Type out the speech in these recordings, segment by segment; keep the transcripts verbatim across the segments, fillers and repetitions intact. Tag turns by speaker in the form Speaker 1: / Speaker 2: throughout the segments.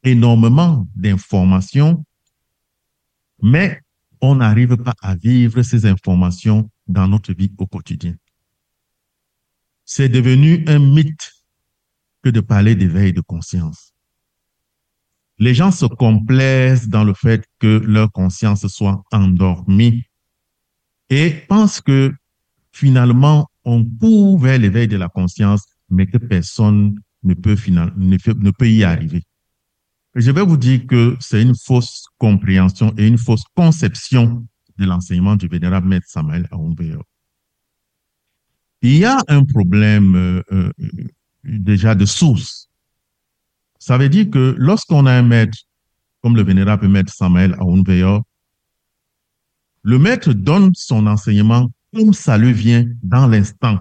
Speaker 1: énormément d'informations, mais on n'arrive pas à vivre ces informations dans notre vie au quotidien. C'est devenu un mythe que de parler d'éveil de conscience. Les gens se complaisent dans le fait que leur conscience soit endormie et pensent que finalement, on court vers l'éveil de la conscience, mais que personne ne peut, final, ne, fait, ne peut y arriver. Je vais vous dire que c'est une fausse compréhension et une fausse conception de l'enseignement du vénérable Maître Samael Aoun Weor. Il y a un problème euh, euh, déjà de source. Ça veut dire que lorsqu'on a un maître comme le vénérable Maître Samael Aoun Weor, le maître donne son enseignement comme ça lui vient dans l'instant.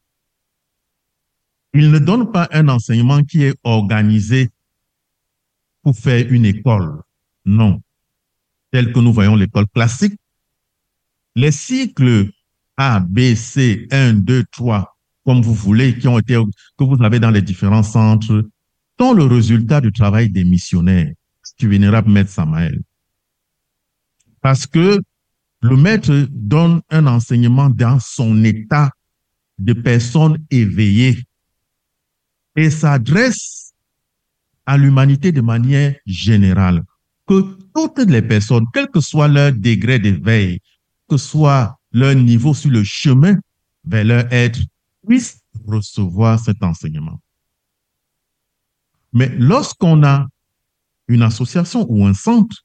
Speaker 1: Il ne donne pas un enseignement qui est organisé pour faire une école. Non. Tel que nous voyons l'école classique, les cycles A, B, C, un, deux, trois, comme vous voulez, qui ont été, que vous avez dans les différents centres, sont le résultat du travail des missionnaires du vénérable Maître Samael. Parce que le maître donne un enseignement dans son état de personne éveillée et s'adresse à l'humanité de manière générale, que toutes les personnes, quel que soit leur degré d'éveil, que soit leur niveau sur le chemin vers leur être, puissent recevoir cet enseignement. Mais lorsqu'on a une association ou un centre,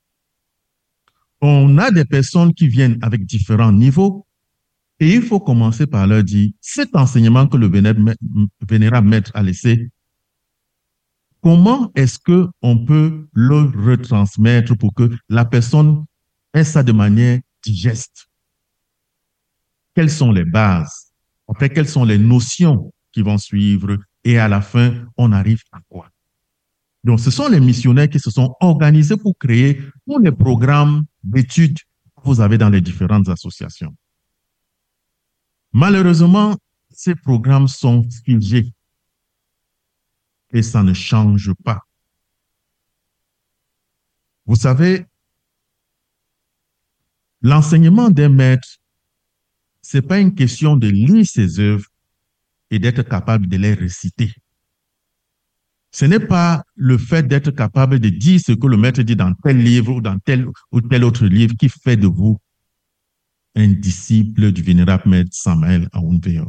Speaker 1: on a des personnes qui viennent avec différents niveaux et il faut commencer par leur dire cet enseignement que le vénérable maître a laissé, comment est-ce qu'on peut le retransmettre pour que la personne ait ça de manière digeste? Quelles sont les bases? Après, quelles sont les notions qui vont suivre? Et à la fin, on arrive à quoi? Donc, ce sont les missionnaires qui se sont organisés pour créer tous les programmes d'études que vous avez dans les différentes associations. Malheureusement, ces programmes sont figés et ça ne change pas. Vous savez, l'enseignement d'un maître, ce n'est pas une question de lire ses œuvres et d'être capable de les réciter. Ce n'est pas le fait d'être capable de dire ce que le maître dit dans tel livre ou dans tel ou tel autre livre qui fait de vous un disciple du vénérable Maître Samael Aoun Weor.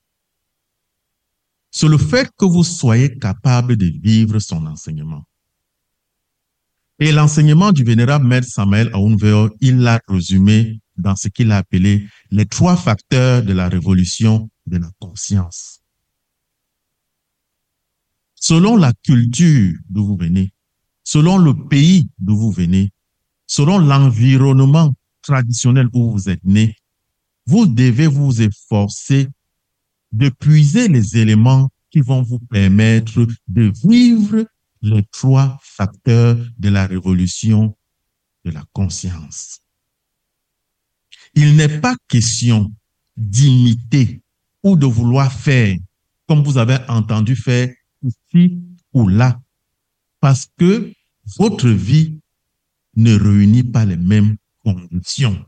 Speaker 1: C'est le fait que vous soyez capable de vivre son enseignement. Et l'enseignement du vénérable Maître Samael Aoun Weor, il l'a résumé dans ce qu'il a appelé les trois facteurs de la révolution de la conscience. Selon la culture d'où vous venez, selon le pays d'où vous venez, selon l'environnement traditionnel où vous êtes né, vous devez vous efforcer de puiser les éléments qui vont vous permettre de vivre les trois facteurs de la révolution de la conscience. Il n'est pas question d'imiter ou de vouloir faire comme vous avez entendu faire ici ou là, parce que votre vie ne réunit pas les mêmes conditions.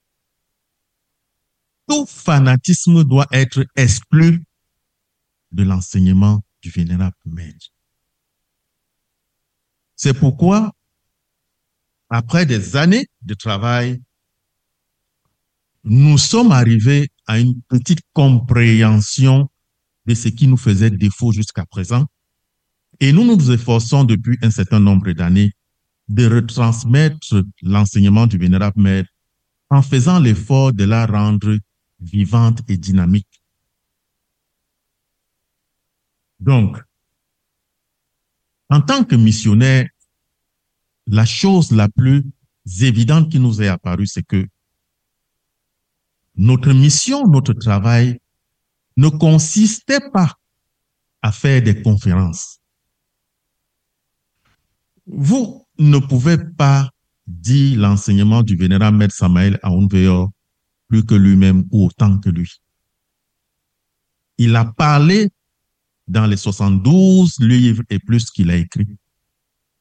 Speaker 1: Tout fanatisme doit être exclu de l'enseignement du vénérable maître. C'est pourquoi, après des années de travail, nous sommes arrivés à une petite compréhension de ce qui nous faisait défaut jusqu'à présent. Et nous nous efforçons depuis un certain nombre d'années de retransmettre l'enseignement du vénérable maître en faisant l'effort de la rendre vivante et dynamique. Donc, en tant que missionnaire, la chose la plus évidente qui nous est apparue, c'est que notre mission, notre travail ne consistait pas à faire des conférences. Vous ne pouvez pas dire l'enseignement du vénérable Maître Samael Aoun Weor plus que lui-même ou autant que lui. Il a parlé dans les soixante-douze livres et plus qu'il a écrit